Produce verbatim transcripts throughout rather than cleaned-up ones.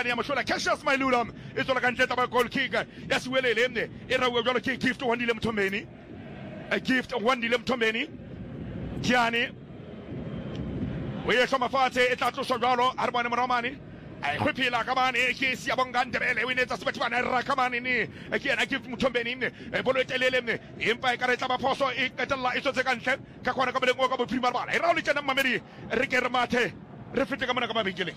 yane ya mošola Cassius Mailula e tswela ka ntle taba goal kick ya Siwelele mne e rawe jalo ke Gift Wandile Mthombeni a Gift Wandile Mthombeni Kiane we ye shoma fatse e tla tloswa jalo a re bone moramane ai khwephela ka bane ke Siyabonga Ndebele we ne tsa sebathwana ra ka bane ne ke yena Gift Mthombeni mne e bolo etelele mne empa e ka re tla ba phoso e qetella e tsotse ka ntle ka khona ka bolengo ka bophirima bana e ra le tsena mamedi re ke re mathe re fete ka mona ka mabenkeleng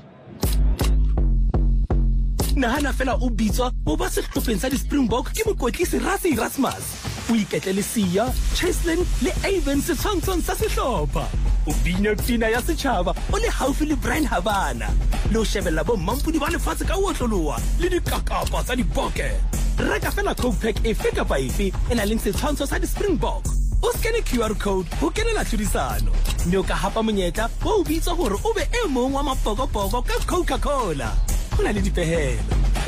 nahana fela o bitswa o ba sehlopheng sa di-Springbok ke mokotlisi Rassie Erasmus o iketle le Siya Cheslin le Avon setshwantshong sa sehlopha o bina pina ya setjhaba o le haufi le Brian Habana le o shebella bo mampudi ba lefatshe ka otloloa le dikakapa tsa diboke reka fela Coke Pack efe kapa efe e na leng setshwantsho sa di-Springbok o scanne Q R code ho kenela tlhodisano mme o ka hapa monyetla wa o bitswa hore o be e mong wa mapokopoko ka Coca-Cola ho na le dipehelo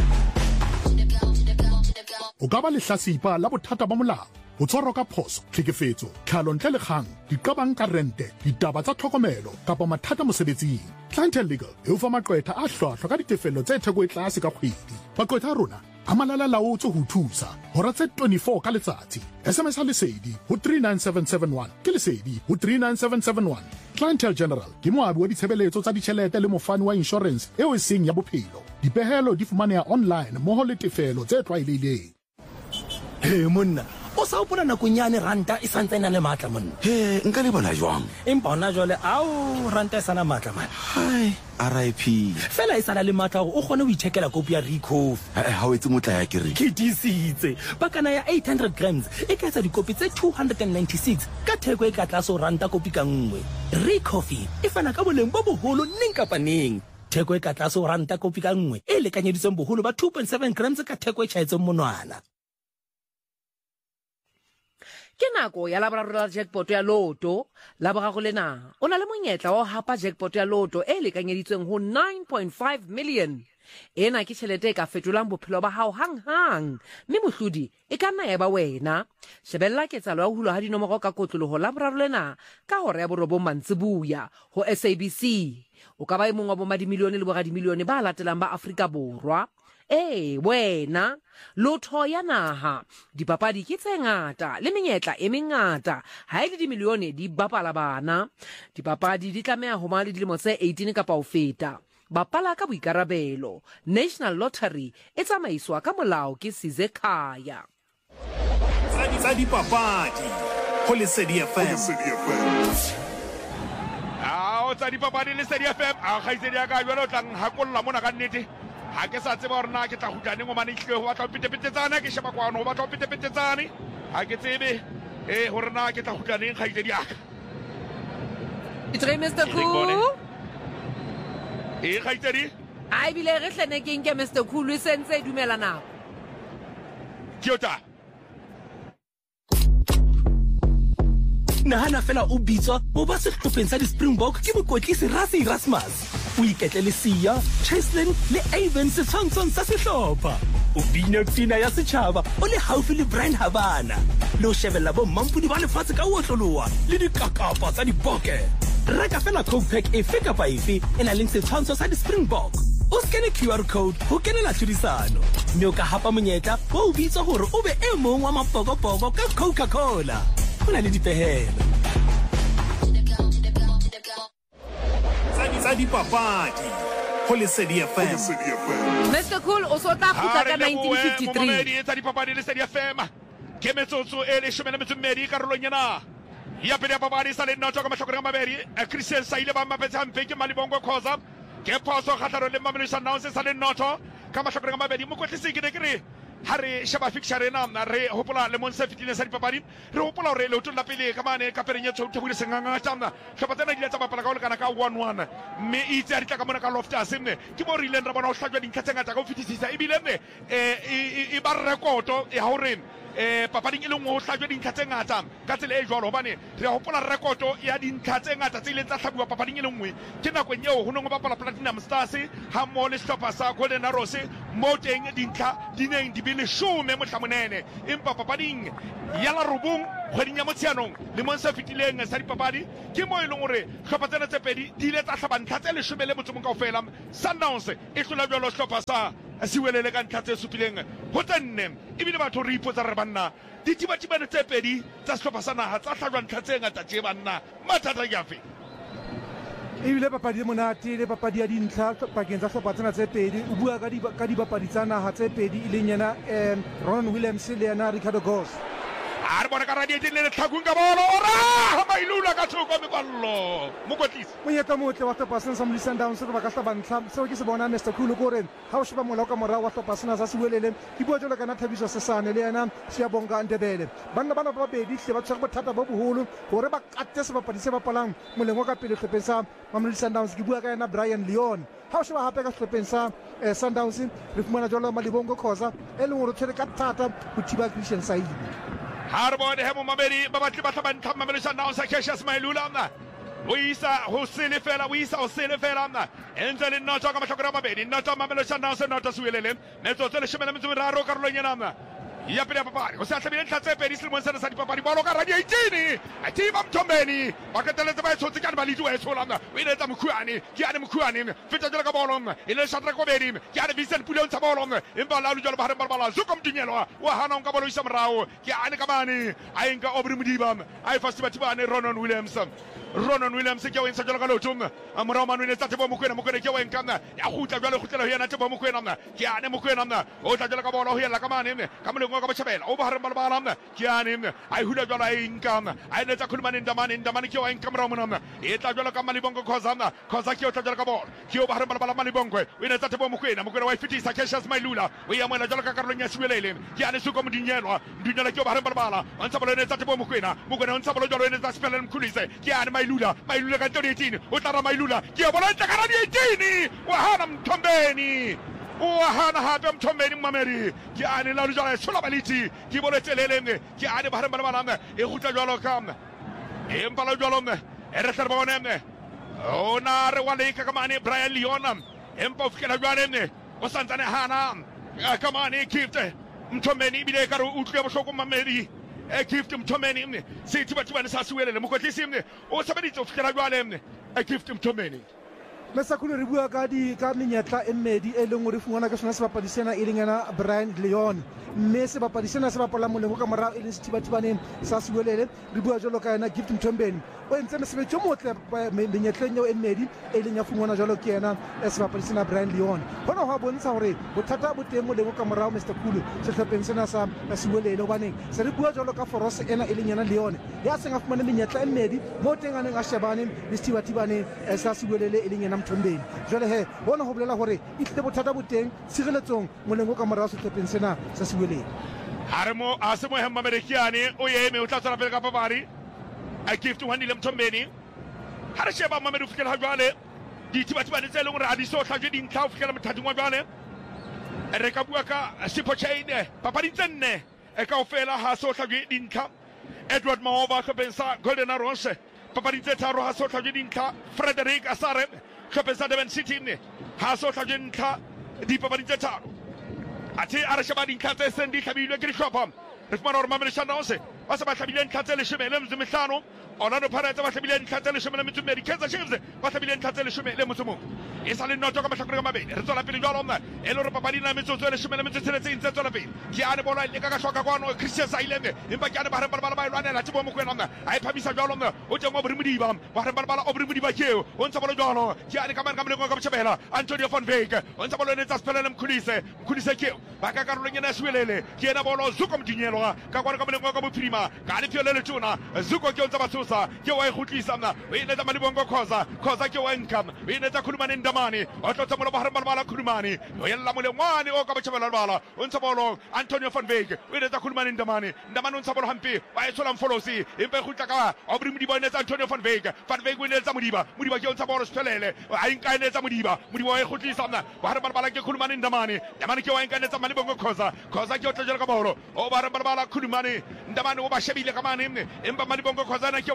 o ka ba lehlasipa la bothata ba molao o tshwarwa ka phoso tlhekefetso tlhalo ntle le kgang diqabang ka rente ditaba tsa tlhokomelo kapa mathata mosebetsing Clientele Legal e o fa maqwetha a hlwahlwa ka ditefello tse theko e tlase ka kgwedi maqwetha a rona a malala laotswe ho thusa hora tse twenty-four ka letsatsi S M S a lesedi ho three nine seven seven one ke lesedi ho three nine seven seven one Clientele General ke moabi wa ditshebeletso tsa ditjhelete le mofani wa insurance eo e seng ya bophelo dipehelo di fumaneha online moho le tefelo tse tlwaelehileng he monna o sa opona nakonyane ranta e santse ena le matla monna he nka le bona jwang empa ona jole ao ranta e sana matla man hai R I P fela e sala le matla o kgone ho ichekela kopi ya Recof ha o etse motla ya kere ke disitse bakana ya eight hundred grams e ka etsa dikopi tse two hundred ninety-six ka theko e ka tlase o ranta kopi ka nngwe Recof e fana ka boleng bo boholo neng kapa neng theko e ka tlase o ranta kopi ka nngwe e lekanyeditsweng boholo ba two point seven grams ka theko e tjhaetseng monwana ke nako ya laboraro la jackpot ya loto la bogago lena o na le monyetla wa hapa jackpot ya loto e lekanyeditsweng ho nine point five million ena ke tšhelete e ka fetolang bophelo ba hao hang hang mme mohlodi e ka nna ya ba wena shebella ketsalo ya ho hula ha dinomoro ka kotloloho la boraro lena ka hora ya borobong mantsibuya ho S A B C o ka ba e mong wa bo madimilione le boradimilione ba latelang ba Afrika Borwa Eh wena lotho ya naha dipapadi ke tse ngata le menyetla e mengata ha ile di milione di bapala bana dipapadi di tlameha ho ba le dilemo tse eighteen kapa ho feta bapala ka boikarabelo National Lottery e tsamaiswa ka molao ke Sizekhaya tsa dipapadi ho Lesedi F M a o tsa dipapadi Lesedi F M a khaitsedi ya ka jwalo tlang hakolla mona ka nnete ha ke sa tseba hore na ke tla hutane ngo mane hlwe ho batla pitepetetsana ke sheba kwano ho batla pitepetetsane ha ke tsebe eh hore na ke tla hutane khaitsedi ya ka It's Mister Cool eh khaitsedi ai bile re hlene ke nke Mister Cool e sentse dumela nako Kiota nahana fela o bitswa o ba sehlopheng sa di-Springbok ke mokotlisi Rassie Erasmus o iketle le Siya Cheslin le Avon setshwantshong sa sehlopha o bina pina ya setjhaba o le haufi le Brian Habana le o shebella bo mampudi ba lefatshe ka otloloa le dikakapa tsa diboke reka fela Coke Pack efe kapa efe e na leng setshwantsho sa di-Springbok o scanne Q R code ho kenela tlhodisano mme o ka hapa monyetla wa o bitswa hore o be e mong wa mapokopoko ka Coca-Cola ho na le dipehelo tsa dipapadi ho Lesedi F M Mister Cool o so tla kgutla ka nineteen fifty-three momedi tsa dipapadi Lesedi F M ke metsotso e le shome le metso mmedi karolong yana ya pele ya papadi sa le notho ka mahlakore a mabedi Christian Saile ba mapetsa hampe ke Malibongo Khoza ke phoso kgahlano le Mamelodi Sundowns sa le notho ka mahlakore a mabedi mo kotlisi ke ne ke re ha re sheba fixture ena re hopola le monse fitile sa dipapadi re hopola hore le utolla pele ka mane ka pereng ya tshotho bile senganga tsamna hlopa tsena di letsa bapala ka ho lekana ka one one mme itse a ditla ka mona ka Loftus mme ke mo re ileng ra bona ho hlajwa dintlha tse ngata ka ho fitisisa ebile mme e e ba rekoto ya hore eh papading e le ngwe ho hlajwa dintlha tse ngata ka tsela e jwalo hobane re hopola rekoto ya dintlha tse ngata tse ileng tsa hlabuwa papading e le ngwe ke nako nyeo ho nngwe bapala Platinum Stars ha mo le sehlopha sa Golden Arrows mo teng dintlha di neng di be leshome mohlamonene empa papading ya la robong kgweding ya motsheanong lemong se fetileng sa dipapadi ke mo e leng gore tlhopha tsena tse pedi di ile tsa tlhaba ntlha tse leshome le motsomong kaofela. Sundowns e tlola jalo sehlopha sa Siwelele ka ntlha tse supileng ho tse nne ebile batho re ipotsa re banna ditibadibane tse pedi tsa sehlopha sa naha tsa hlajwa ntlha tse ngata tse banna mathata ke afe? ebile papadi e monate le papadi ya dintlha pakeng tsa hlopha tsena tse pedi o bua ka dibapadi tsa naha tse pedi e leng yena um Ronwen Williams le yena Ricardo Goss. a re bona ka radieteng le letlhakong ka bolo ora mailula ka thoko mekwallo mokotlisi monyetla motle wa hlopha sena sa Mamelodi Sundowns re ba ka hlaba ntlha seo ke se bona Mister Khulu kore ha o sheba molao ka morao wa hlopha sena sa Siwelele ke bua jalo kana Thabiso Sesane le yena Siyabonga Ndebele banna bana ba babedi hle ba tshwere bothata bo boholo hore ba kate sebapadi se bapalang molengo ka pele hlopheng sa Mamelodi Sundowns. Ke bua ka yena Brian Leon. ha o sheba hape ka hlopheng sa Sundowns re fumana jalo Malibongo Khoza e leng hore tshwere ka thata ho thiba Christian Saidi. Harbon hemo mabedi babatli ba tlhabang tlhama Mamelodi Sundowns sa Cassius Mailula mna o isa ho sele fela o isa o sele fela mna entse le notho ka mahlokora mabedi notho Mamelodi Sundowns notho Siwelele metso tse leshome le metso e meraro karolong ena mna ya pele ya papadi o se atlhabile ntlha tse pedi selemong sena sa dipapadi bolo ka radio eighteen a team of Mthombeni ba qeteletse ba e tshotse ka ba litwa e tshola mna o ile tsa Mokhuane ke ane Mokhuane feta jela ka bolo mna ile shatra ko bedi ke ane Vincent Puleng tsa bolo mna empa la lu jalo ba re bala zuko mdinyelwa wa hana ka bolo isa morao ke ane ka mane a enka Aubrey Modiba a e fast batibane Ronwen Williams Ronwen Williams ke o entsa jela ka lotho mna a morao manu ne tsa tebo Mokwena Mokwena ke o enka mna ya gutla jalo gutlela ho yana tebo Mokwena mna ke ane Mokwena mna o tla jela ka bolo ho yela ka mane mna ka molengo ka bachabela o ba re bala mna ke ane mna a hula jalo a enka mna a ne tsa khulumane ndamane ndamane ke o enka morao mna e tla jela ka Malibongo Khoza mna Khoza ke o tla jela ka bolo ke o ba re bala Malibongo o ne tsa tebo Mokwena Mokwena wa ifitisa Cassius Mailula o ya moela jalo ka karolong ya Siwelele ke ane Suko Mdinyelwa Mdinyelwa ke o ba re bala o ntsa bolo ne tsa tebo Mokwena Mokwena o ntsa bolo jalo ne tsa Spelele Mkhulise ke ane Mailula Mailula ka twenty eighteen o tla ra Mailula ke o bola ntla ka radio eighteen wa hana Mthombeni o hana hape Mthombeni Mmameri ke ane la jalo e tshola baliti ke bolo telele ke ane ba re bala mna e gutla jalo ka mna e mpala jalo mna e re tla bona mna o na re wa le ka mane Brian Leon empa o fikela jalo mna o santsane hana ka mane gift Mthombeni bile ka re o tlwe bohloko Mmameri e gift Mthombeni mne se tiba tiba ne sa Siwelele mokotlisi mne o sabeditse o fikela jalo mne e gift Mthombeni. Mesa Khulu re bua ka di ka menyetla e mmedi e leng hore fungwana ka sona sebapadi sena e leng yana Brian Leon mme sebapadi sena se bapala molengo ka morao e leng sethibathibaneng sa Siwelele re bua jalo ka yena Gift Mthombeni o entse mosebetsi o motle menyetleng eo e mmedi e leng ya fungwana jalo ke yena sebapadi sena Brian Leon hona ho bontsha hore bothata bo teng molengo ka morao Mister Khulu sehlopheng sena sa Siwelele hobaneng se re bua jalo ka force ena e leng yana Leon ya senga fumana menyetla e mmedi mo teng a neng a shebane le sethibathibaneng sa Siwelele e leng yana Mthombeni jwale he bona ho bolela hore e tle bothata bo teng tshireletsong molengo ka morao sehlopheng sena sa Siwelele haremo a se mo hemma Merekiane o yeme o tla tsara pele ka papadi a gift one ile Mthombeni ha re sheba Mmameri o fikela ha jwale dithibatibane tse leng hore a di so tlhaje dintlha o fikela mothating wa jwale re ka bua ka Sipho Chaine papadi tse nne e kaofela ha so tlhaje dintlha Edward Maoba hlopeng sa Golden Arrows papadi tse tharo ha so tlhaje dintlha Frederick Asare hlopeng sa Durban City mne ha so tlhaje dintlha dipapadi tse tharo ati a re sheba dintlha tse seng di hlabilwe ke dihlopha re fumana hore Mamelodi Sundowns ba se ba hlabile ntlha tse leshome le metso e mehlano Orlando Pirates ba hlabile ntlha tse leshome le metso e mmedi Kaizer Chiefs ba hlabile ntlha tse leshome le motso mong e sa le noto ka mahlakore ka mabedi re tswela pele jwalo mna e le hore papadi na metsotso e leshome le metso e tsheletseng tse tswela pele ke ane bolo e leka ka hloka kwano Christian Saileme empa ke ane ba re bala ba e lwanela tebo Mokwena mna a e phamisa jwalo mna o teng Aubrey Modiba ba re bala o Aubrey Modiba ke o ntsa bolo jwalo ke ane ka mane ka molengo ka botjhabela Antonio van Wyk o ntsa bolo ne tsa Spelele Mkhulise Mkhulise ke ba ka karolong ena Siwelele ke ena bolo Zuko Mdinyelwa ka kwano ka molengo ka bophirima ka le fiole le tuna Zuko ke o ntsa batsosa ke wa e khutlisa mna o ine tsa Malibongo Khoza Khoza ke wa enkam o ine tsa Khulumane Ndamane o tlo mo ba re bala Khulumane o yella molengwane o ka botjhabela bala o ntsa bolo Antonio van Wyk o ine tsa Khulumane Ndamane Ndamane o ntsa bolo hampe wa e tshola mfolosi empa khutla ka Aubrey Modiba ine tsa Antonio van Wyk van Wyk o ine tsa Modiba Modiba ke o ntsa bolo Spelele a inka ine tsa Modiba Modiba wa e khutlisa mna ba re bala ke Khulumane Ndamane Ndamane ke wa inka ine tsa Malibongo Khoza Khoza ke o tla jela ka bolo o ba re bala Khulumane Ndamane o ba shebile ka mane empa Malibongo Khoza na ke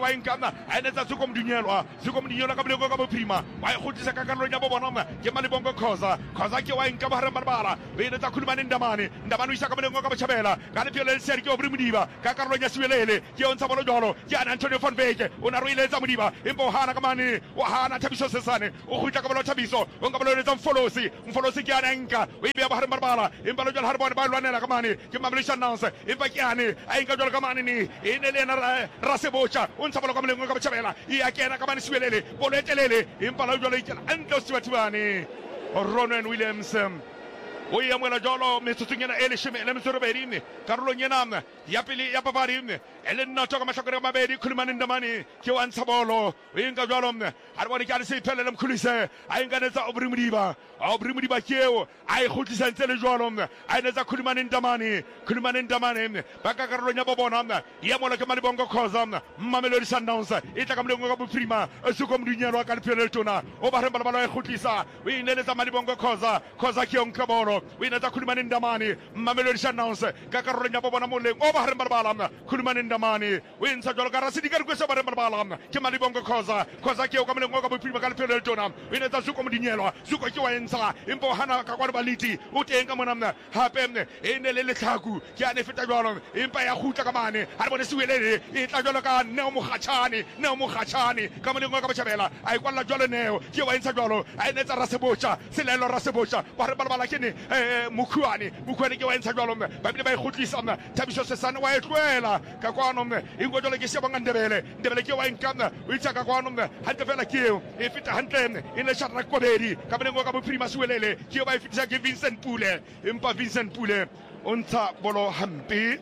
wa inkana a ene tsa Zuko Mdunyelwa Zuko Mdunyelwa ka boleko ka bophirima wa e khotisa ka karolo ya bo bona ke Malibongo Khoza Khoza ke wa inka ba hara marbala be ene tsa khulumane Ndamane Ndamane isa ka boleko ka botjhabela ka le pele Sergio Aubry Modiba ka karolo ya Siwelele ke o ntsha bolo jolo ke ana Antonio van Wyk o na roile tsa Modiba empo hana ka mane wa hana Thabiso Sesane o khutla ka bolo Thabiso o nka bolo le tsa Mfolosi Mfolosi ke ana nka o ibe ba hara marbala empa lo jolo hara bona ba lwanela ka mane ke Mamelisha Nance empa ke ane a inka jolo ka mane ni ene le na Rasebocha o ntsha bolo ka molengo ka botjhabela e a kena ka mane Siwelele bolo e telele empa lo jolo ikela andlo Siwatibane Ronan Williams o ya mola jolo metsotsong ena e leshome le metso robedi karolong ena ya pele ya papadi ele nna toka mahlakore ka mabedi Khulumane Ndamane ke wa ntsha bolo o enka jalo a re bone ke a se iphelele mkhulise a enka netsa Aubry Modiba Aubry Modiba keo a e khutlisa ntse le jalo a netsa Khulumane Ndamane Khulumane Ndamane ba ka karolong ya bobona ya mola ke Malibongo Khoza Mamelodi Sundowns e tla ka molengo ka bophirima Zuko Mdunyelwa ka lephelele tona o ba re bala bala e khutlisa o ineletsa Malibongo Khoza Khoza ke onka bolo o inetsa Khulumane Ndamane Mamelodi Sundowns ka karolong ya bobona moleng o ba re bala Khulumane Ndamane o intsha jalo ka Rasidi ka rekwesa ba re bala ke Malibongo Khoza Khoza ke o ka molengo ka bophirima ka lephelele tona o inetsa Zuko Mdunyelwa Zuko ke wa ntsha empo hana ka kwa baliti o teng ka mona hape e ne le letlhaku ke ane feta jalo empa ya khutla ka mane ha re bone Siwelele e tla jalo ka Neo Mokhatshane Neo Mokhatshane ka molengo ka botjhabela a ikwalla jalo Neo ke wa ntsha jalo a inetsa Rasebocha Selelo Rasebocha ba re bala kene eh Mukhuane Mukhuane ke wa ntsha jalo ba bile ba e khutlisa Thabiso Sesane wa e tlwela ka kwano ingo jalo ke sheba Ndebele Ndebele ke wa inkana o itsa ka kwano hantle fela ke e feta hantle e ne Shadrack Kobedi ka molengo ka bophirima Siwelele ke ba e fitisa ke Vincent Pule empa Vincent Pule o ntsha bolo hampe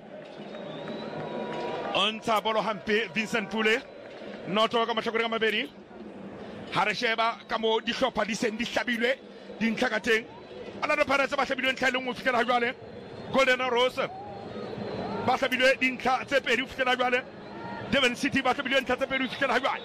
o ntsha bolo hampe Vincent Pule noto ka mahlakore ka mabedi ha re sheba ka mo dihlopha di seng di hlabilwe dintlha ka teng Orlando Pirates ba hlabilwe ntlha le nngwe fitela jwale Golden Arrows ba hlabilwe dintlha tse pedi fitela jwale Durban City ba hlabilwe ntlha tse pedi fitela jwale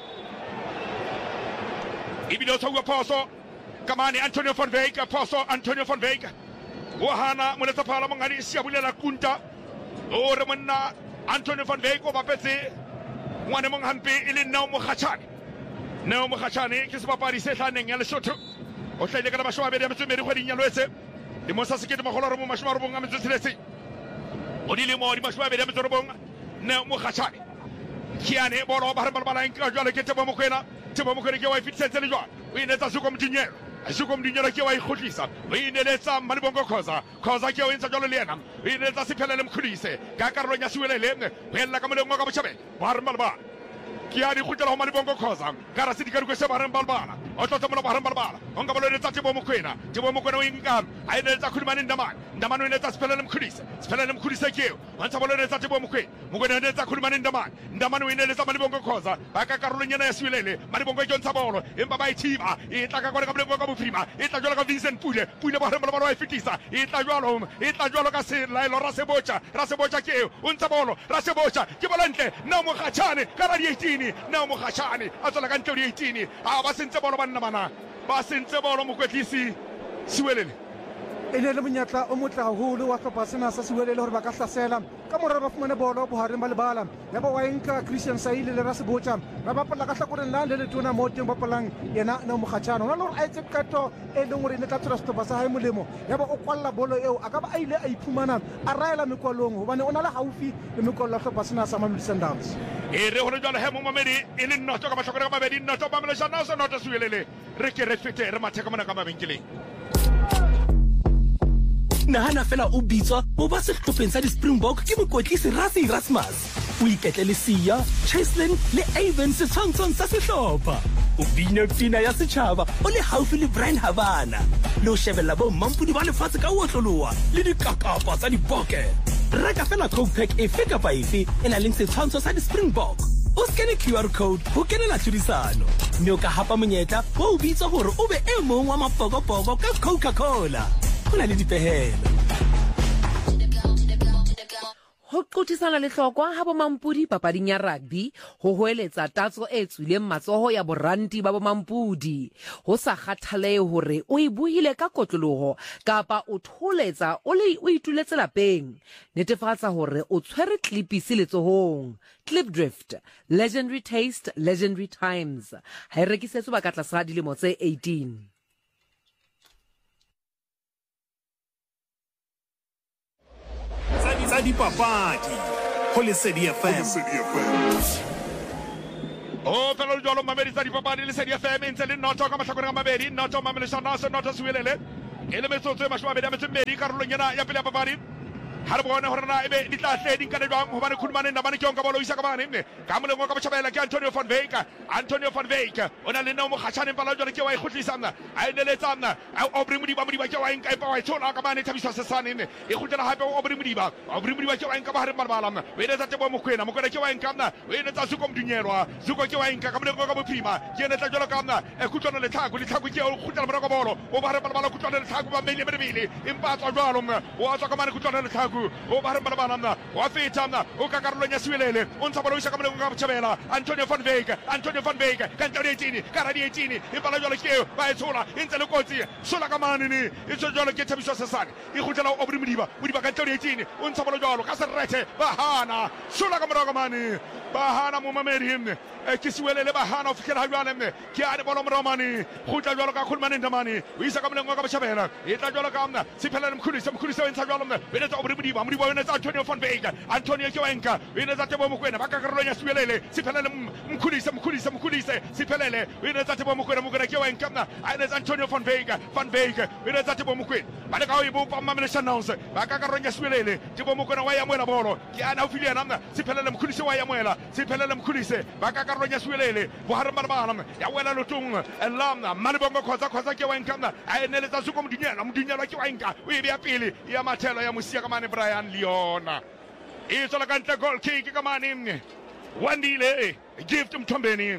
ebile o tshwa phoso kamane Antonio van Wyk phoso Antonio van Wyk o hana mo letsa phala mongadi sia bulela kunta o re monna Antonio van Wyk o bapetse ngwane mong hampe e le Neo Mokhatshane Neo Mokhatshane ke sebapadi se hlaneng ya Lesotho o hlaile ka mashome a mabedi a metso e mmedi kgweding ya Loetse le mo sa sekete makgolo a robong mashome a robong a metso e tsheletseng o dilemo di mashome a mabedi a metso e robong Neo Mokhatshane ke ane bolo ba re balabala nka jwale ke Tebo Mokoena Tebo Mokoena ke wa e fitisetse le jwale o inetsa Zuko Mdunyelwa Zuko Mdunyelwa ke wa e khutlisa o ineletsa Malibongo Khoza Khoza ke o intsa jalo le yena o ineletsa Siphelele Mkhulise ka karolong ya Siwelele o ella ka molengo ka botjhabela ba re balabala ke a di khutlela ho Malibongo Khoza ka Rasidi ka rekwesa ba re balabala o tlotsa mola ba re balabala o nka bolo le tsa Tebo Mokoena Tebo Mokoena o inka a ineletsa Khulumane Ndamane Ndamane o ineletsa Siphelele Mkhulise Siphelele Mkhulise ke o ntsa bolo le tsa Tebo Mokoena Mokoena o ineletsa Khulumane Ndamane Ndamane o ineletsa Malibongo Khoza ba ka karolong yana ya Siwelele Malibongo e tjontsha bolo empa ba e thiba e tla ka kware ka molengo ka bophirima e tla jwalo ka Vincent Pule Pule ba re balabala wa e fitisa e tla jwalo e tla jwalo ka Selelo Rasebocha Rasebocha ke o ntsa bolo Rasebocha ke bolo ntle Neo Mokhatshane ka ra di eighteen Neo Mokhatshane a tsela ka ntle di eighteen a ba sentse bolo banna bana ba sentse bolo mokwetlisi Siwelele e ne le monyetla o motle haholo wa hlopha sena sa Siwelele hore ba ka hlasela ka morero ba fumane bolo bohareng ba lebala ya ba wa enka Christian Saile le Rasebocha ba bapala ka hlakoreng la le letona mo teng bapalang yena Neo Mokhatshane ona le hore a etse kato e leng hore ne tla tsela sehlopha sa hae molemo ya ba o kwalla bolo eo a ka ba a ile a iphumana a raela mekwalong hobane ona le haufi le mekwallo ya hlopha sena sa Mamelodi Sundowns e re hore jwale he mo mamedi e le nnoto ka mahlakore ka mabedi nnoto ba Mamelodi Sundowns nnoto Siwelele re ke re fete re mathe ka mona ka mabenkeleng nahana fela o bitswa mo ba sehlopheng sa di-Springbok ke mokotlisi Rassie Erasmus o iketle lesia Cheslin le Avon setshwantshong sa sehlopha o bina pina ya setjhaba o le haufi le Brian Habana le o shebella bo mampudi ba lefatshe ka otloloa le dikakapa tsa dipoke reka fela coke pack efe kapa efe e na leng setshwantsho sa di-Springbok o skene Q R code ho kenela tlhodisano mme o ka hapa monyetla wa o bitsa hore o be e mong wa mapokopoko ka Coca-Cola ho na le dipehelo ho qotisana le hlokwa ha bomampudi papading ya rugby ho hoeletsa tatso e tswileng matsoho ya boranti ba bomampudi ho sa kgathalehe hore o e buhile ka kotloloho kapa o tholetsa o le o ituletse lapeng netefatsa hore o tshwere klipisi letsohong. Clipdrift, legendary taste, legendary times. Ha e rekisetswe ba ka tlasa dilemo tse eighteen. Tsa dipapadi ho Lesedi F M. o fela jalo mamedi tsa dipapadi Lesedi F M ntse le noto ka mahlakoreng a mabedi noto mameleshana se noto suelele e le metsotso e mashome a mabedi a metso e mmedi karolong ena ya pele ya papadi ha re bone hore na ebe di tla hle di nkane jwang hobane khulumane nna bane ke yonka bolo isa ka bane ne ka molengo ka botjhabela ke Antonio van Wyk Antonio van Wyk ona le nna mo khatshane pala jwale ke wa e khutlisa nna a eneletsa nna a obri modiba modiba ke wa enka e pa wa ithola ka bane thabiswa sesane ne e khutlela hape obri modiba obri modiba ke wa enka ba hare malabala nna we ne tsa tebo mokwena mokwena ke wa enka nna we ne tsa suko mdunyelwa suko ke wa enka ka molengo ka bophima ke ne tla jwala ka nna e khutlwana le tlhago le tlhago ke o khutlela morako bolo o ba hare malabala khutlwana le tlhago ba mele mele impa tswa jwalo nna o tswa ka bane khutlwana le tlhago o ba hare malabala wa feta nna o ka karolo nya suelele o ntsha bolo isa ka molengo ka botjhabela Antonio van Wyk Antonio van Wyk ka ntlo eighteen ka ra di eighteen e pala jwale ke ba e tshola e ntse le kotsi sola ka mane ne e tsho jwale ke thabiswa sesane e khutlela obri modiba modiba ka ntlo eighteen o ntsha bolo jwalo ka serete bahana sola ka morago mane bahana mo mamedi himne e ke suelele bahana o fikela jwale mne ke a re bolo moromani khutla jwalo ka khulmane ndamani o isa ka molengo ka botjhabela e tla jwalo ka mna siphela mkhulisa mkhulisa o ntsha jwalo mne e tsa obri modiba modiba o ntsha Antonio van Wyk Antonio ke wa enka e ne tsa tebo mokwena ba ka karolo nya suelele siphelele mkhulisa mkhulisa mkhulise siphelele e ne tsa tebo mokwena mokwena ke wa enka mna a ne tsa Antonio van Wyk van Wyk e ne tsa tebo mokwena ba le ka o ibo pa mamelesha announce ba ka karolo nya suelele tebo mokwena wa ya moela bolo ke ana o filia namna siphelele mkhulise wa ya moela siphelele mkhulise ba ka karolo nya suelele bo hare marabana ya wela lotung elamna malibongo khoza khoza ke wa enka mna a ne le tsa suko mdunyela mdunyela ke wa enka o e bya pele ya mathelo ya mosia ka mane Brian Leona e tsola ka ntle goal kick ka mane Wandile gift Mthombeni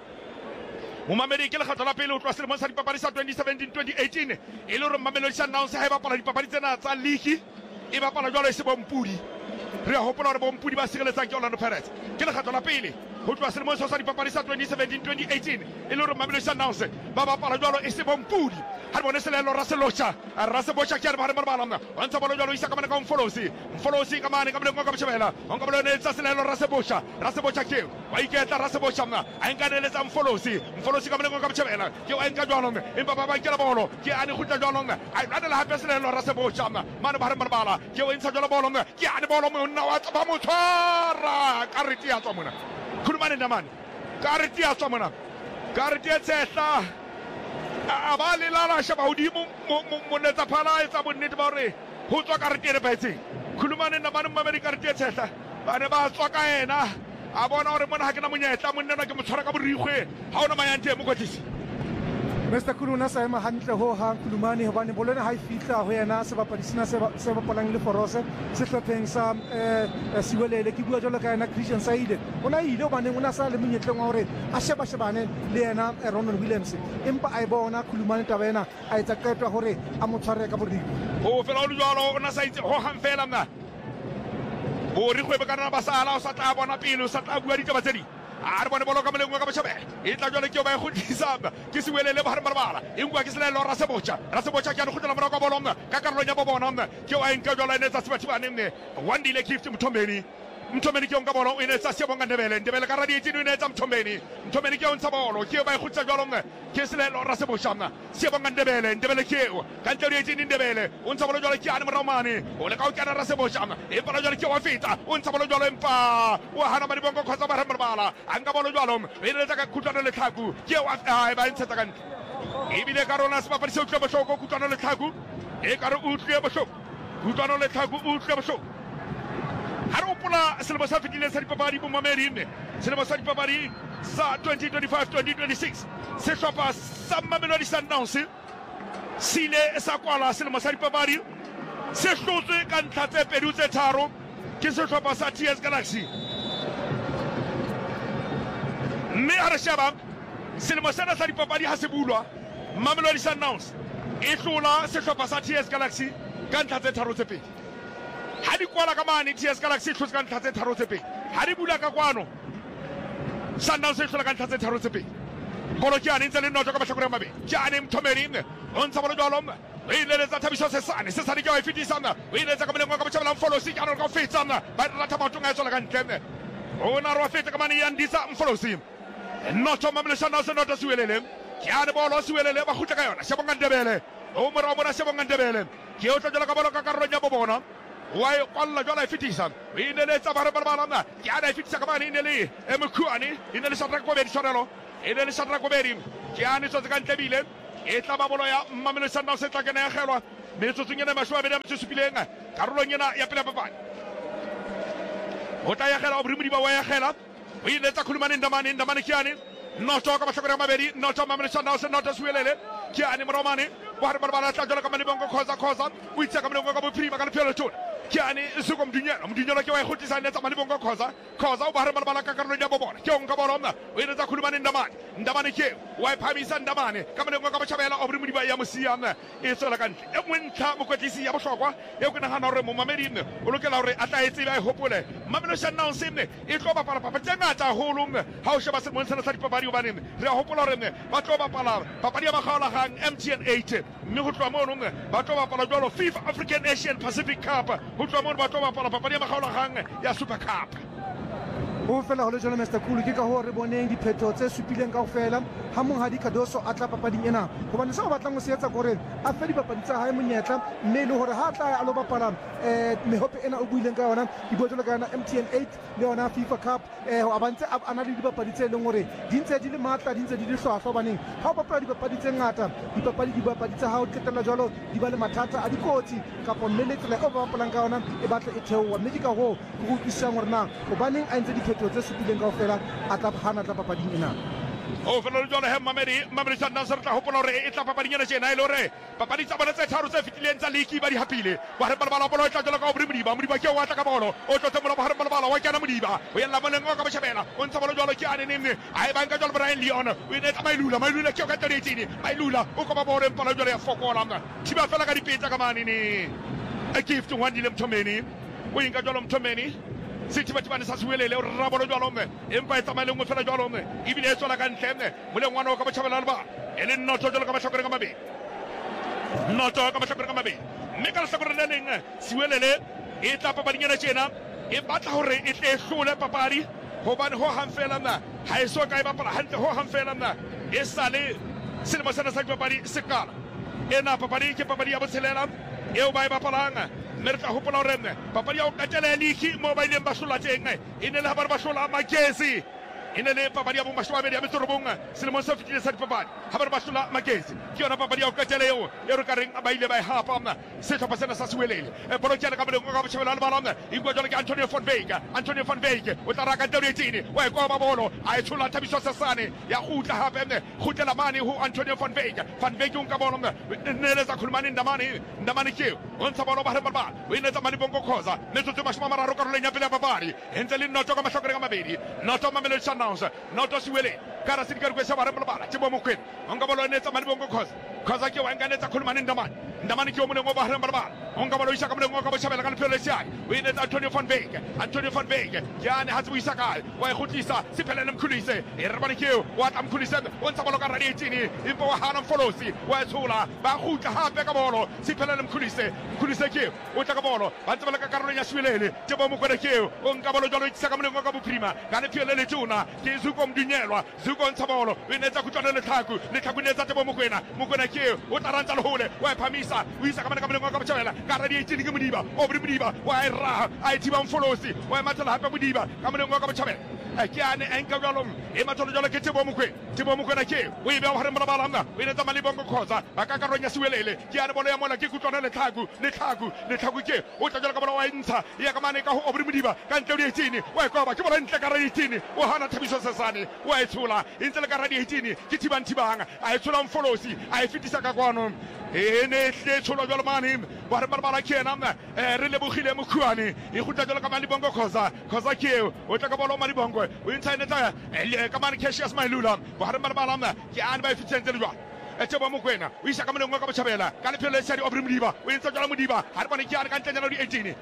Momamedi ke le kgatlo la pele o tloa selemong sa dipapadi sa twenty seventeen twenty eighteen e le hore Mamelodi Sundowns ha e bapala dipapadi tsena tsa league e bapala jwalo e se bompudi re a hopola hore bompudi ba sireletsang ke Orlando Pirates ke le kgatlo la pele ho tloa selemong sa dipapadi sa twenty seventeen twenty eighteen e le hore Mamelodi Sundowns ba bapala jwalo e se bompudi ha re bone selelo Raselocha Rasebocha ke re ba re marabala wa ntsa bolo jwalo isa ka mane ka Mfolosi Mfolosi ka mane ka mane ka botjhabela on ka bolo ne tsa selelo Rasebocha Rasebocha ke wa iketla Rasebocha mna a enka ne le tsa Mfolosi Mfolosi ka mane ka botjhabela ke wa enka jwalo empa ba ba ke la bolo ke ane khutla jwalo mna a rada la hape selelo Rasebocha mna mane ba re marabala ke wa ntsa jwalo bolo mna ke ane bolo mna wa tsa ba mo tshwara ka riti ya tswa mona khulumane ndamane ka riti ya tswa mona ka riti ya tsetla a ba le la la shaba hodimo mo netsa phala e tsa bonnete ba hore ho tswa ka riti e nepahetseng khulumane ndamane Mamedi ka riti e tsetla ba ne ba tswa ka ena a bona hore mona ha ke na monyetla monnena ke mo tshwara ka borikgwe ha ona mayante mo kwatlisi Mister Kuluna sa ema hantle ho hang Kulumane hobane bolena ha e fitla ho yena se bapadi sena se se bapalang le Forose se hlopheng sa eh Siwelele ke bua jalo ka yena Christian Saide ona ile hobane ona sa le monyetleng wa hore a sheba shebane le yena Ronald Williams empa a e bona Kulumane tabena a etsa qetwa hore a mo tshware ka borikgwe o fela o jalo ona sa itse ho hang fela mna borikgwe be kana ba sala o sa tla bona pele o sa tla bua ditaba tse di a re bone bolo ka molengo ka botjhabela e tla jwale ke ba e khutlisa ke Siwelele ba hare marabala engwa ke selelo Rasebocha Rasebocha ke a khutla morao ka bolo mna ka karolo nya bobona mna ke wa enka jwale ne tsa sebathi ba nne Wandile gift Mthombeni Mthombeni ke onka bolo ine tsa Sebonga Ndebele Ndebele ka radi etini ine tsa Mthombeni Mthombeni ke ontsa bolo ke ba e khutla jwalo mna ke selelo Rasebocha mna Sebonga Ndebele Ndebele ke ka ntlo etini Ndebele ontsa bolo jwale ke ane moraumane o le ka o kana Rasebocha mna e pala jwale ke wa feta ontsa bolo jwalo empa wa hana ba dibongo khotsa ba re marabala anga bolo jwalo e le tsa ka khutwana le tlhaku ke wa a ba ntse tsa ka e bile ka rona se ba padise utlwa bohloko khutwana le tlhaku e ka re utlwe bohloko khutwana le tlhaku utlwe bohloko ha re opola selemo sa fetile sa dipapadi bo Mamedi ne selemo sa dipapadi sa twenty twenty-five twenty twenty-six se hlopha sa Mamelodi Sundowns sile sa kwala selemo sa dipapadi se hlotswe ka ntlha tse pedi tse tharo ke sehlopha sa T S Galaxy mme ha re sheba selemo sena sa dipapadi ha se bulwa Mamelodi Sundowns e hlola sehlopha sa T S Galaxy ka ntlha tse tharo tse pedi ha di kwala ka mane T S Galaxy tlhotse ka ntlha tse tharo tse pedi ha di bula ka kwano Sundowns e hlola ka ntlha tse tharo tse pedi bolo ke ane ntse le notlo ka mahlakore a mabedi ke ane Mthomeni o ntsha bolo jalo o ileletsa Thabiso Sesane Sesane ke wa e fetisana o ileletsa ka moleng ka botjhabela Mfolosi ke ane ka fetsana ba rata matonga e tswela ka ntle o na ro feta ka mane ya Ndisa Mfolosi notlo mamele Sundowns notlo siwelele ke ane bolo siwelele ba khutla ka yona Shebonga Ndebele o mora o mora Shebonga Ndebele ke o tlola ka bolo ka karolo ya bobona wa e kwalla jwala e fetisa o ileletsa ba re ba bana ke ane e fetisa ka mane inele e Mkhuane inele Shadrack Kobedi Shorelo inele Shadrack Kobedi ke ane tsotse ka ntlebile e tla ba bolo ya Mamelodi Sundowns se tla kena ya gelwa metsotsong ena mashwa be da metsupileng karolong ena ya pele papadi o tla ya gela o brimodiba wa ya gela o iletsa khulumane Ndamane Ndamane ke ane notlo ka mahlakore a mabedi notlo Mamelodi Sundowns notlo siwelele ke ane Moromane wa re bana tla jwala ka Malibongo khoza khoza o itse ka Malibongo ka bophirima ka lefelo tona ke ane Zuko Mdunyela Mdunyela ke wa e khotlisa netsa Malibongo khoza khoza o ba re bana ka karolong ya bobona ke o nka bolo mna o iletsa khulumane Ndamane Ndamane ke wa e phamisa Ndamane ka Malibongo ka botjhabela o brimodiba ya mosiana e tswela ka ntle e mwentlha mokwetlisi ya bohlokwa e ke nagana hore mo mameding o lokela hore a tla e tseba e hopole Mamelodi Sundowns ne e tlo bapala papadi tse ngata haholo ha o sheba selemong sena sa dipapadi hobane re a hopola hore ba tlo bapala papadi ya makgaolagang M T N eight mme ho tloha mono ba tlo bapala jwalo FIFA African Asian Pacific Cup ho tloha mono ba tlo bapala papadi ya makgaolagang ya Super Cup o fela ho le jona Master Khulu ke ka ho re boneng diphetho tse supileng kaofela ha monghadi Kadoso a tla papading ena hobane se o batlang ho se etsa gore a fe dipapadi tsa hae monyetla mme le hore ha tla a lo bapala eh mehope ena o buileng ka yona di botlo ka yona M T N eight le yona FIFA Cup eh a bantse a na le dipapadi tse leng hore di ntse di le matla di ntse di le hlwahlwa hobane ha o bapala dipapadi tse ngata dipapadi di bapadi tsa hao qetella jwalo di ba le mathata a dikotsi kapa mmeletsela o bapalang ka yona e batla e theowa mme ke ka ho go utlwisang hore na hobaneng a ntse diphetho tse supileng kaofela a tla hana tla papading ena o fela le jwale he Mamedi Mamelodi Sundowns re tla hopola hore e tla papading ena tjena e le hore papadi tsa bona tse tharo tse fetileng tsa league ba di hapile ba re bala bolo e tla jwalo ka o Modiba Modiba ke wa tla ka bolo o tlotse mola ba re bala wa kena Modiba o yella moleng ka botjhabela o ntsha bolo jwalo ke ane nne a e banka jwalo Brian Leon o ine tsa Mailula Mailula ke ka thirteen Mailula o ka ba bolo empala jwalo ya fokola mna thiba fela ka dipetsa ka mane ne a gift one dile Mthomeni o inka jwalo Mthomeni Sithi batho ba ne sa siwelele o rra bolo jwalo mme empa e tsamaya le nngwe fela jwalo mme ebile e tswela ka ntle mme moleng ngwana o ka botjhabela le ba e le notlo jwalo ka mahlakore ka mabedi notlo ka mahlakore ka mabedi mme ka lehlakore le leng siwelele e tla papading ena tjena e batla hore e tle e hlole papadi hobane ho hang fela nna ha e so ka e bapala hantle ho hang fela nna e sale selemo sena sa dipapadi se qala ena papadi ke papadi ya botshelela eo ba e bapalang mme re tla hopola hore papadi ya ho qetela ya league moo ba ileng ba hlola teng e ne le ha ba re ba hlola Magesi e ne le papadi ya bomashome a mabedi a metso e robong selemong se fetileng sa dipapadi ha ba re ba hlola Magesi ke yona papadi ya ho qetela eo e re ka reng ba ile ba e hapa sehlopha sena sa siwelele bolo ke yana ka moleng ka botjhabela le bala e bua jwale ke Antonio van Wyk Antonio van Wyk o tla raka nteo eighteen wa e koba bolo a e tshola Thabiso Sesane ya khutla hape mme khutlela mane ho Antonio van Wyk van Wyk o nka bolo mme ne le tsa khulumane Ndamane Ndamane ke o ntsha bolo ba re bala o ine tsa Malibongo khoza metsotso e mashome a mararo karolong ya pele ya papadi entse le notlo ka mahlakore ka mabedi notlo Mamelodi Sundowns notlo siwele kara sidi karikwe sa ba re bala Tebo Mokoena o nka bolo ne tsa Malibongo khoza khoza ke wa nka ne tsa khulumane Ndamane Ndamane ke o moleng o ba re bala o nka bolo isa ka moleng o ka botjhabela ka lefelo le siane o ine tsa Antonio van Wyk Antonio van Wyk ke ane ha tse isa kae wa e khutlisa Siphelele Mkhulise e re bana ke wa tla Mkhulise o ntsha bolo ka radi eighteen impo wa hana Mfolosi wa e tshola ba khutla hape ka bolo Siphelele Mkhulise Mkhulise ke o tla ka bolo ba ntse bala ka karolong ya siwelele Tebo Mokoena ke o nka bolo jalo itsa ka moleng o ka bophirima ka le phele le tuna ke Zuko Mdunyelwa Zuko ntsha bolo o ine tsa khutlwana le tlhaku le tlhaku ne tsa Tebo Mokoena Mokoena ke o tla rantsa le hole wa e phamisa o isa ka ka moleng o ka botjhabela ka radi eighteen ke Modiba o bri Modiba wa e raha a e thiba Mfolosi wa e matsela hape Modiba ka moleng o ka botjhabela ke ane enka jwalo e matsolo jwalo ke Tebo Mokoena Tebo Mokoena ke o e be wa re mbala mna o ine tsa Malibongo khoza ba ka karolong ya siwelele ke ane bolo ya mola ke kutlwana le tlhaku le tlhaku le tlhaku ke o tla jwalo ka bolo wa intsha ya ka mane ka ho obri Modiba ka ntle le eighteen wa e koba ke bolo ntle ka radi eighteen o hana Thabiso Sesane wa e tshola intse le ka radi eighteen ke thibang thibang a e tshola Mfolosi a e fetisa ka kwano e ne tle tshola jwalo mane ba re bala ke ena e re le bogile Mkhuane e khutla jwalo ka Malibongo khoza khoza ke o tla ka bolo Malibongo o intsa ene tsa ka mane Cassius Mailula ba re bala mna ke ane ba e fitsentle le jwalo e Tebo Mokoena o isa ka moleng o ka botjhabela ka lephelo le siane o bri Modiba o intsa jwalo Modiba ha re bana ke ane ka ntle jalo di eighteen